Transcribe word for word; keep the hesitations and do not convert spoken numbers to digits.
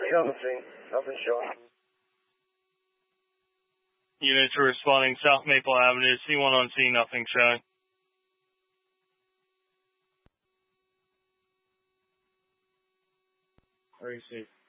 On the scene. Nothing showing. Units are responding South Maple Avenue, C one on scene, nothing showing. Are you safe?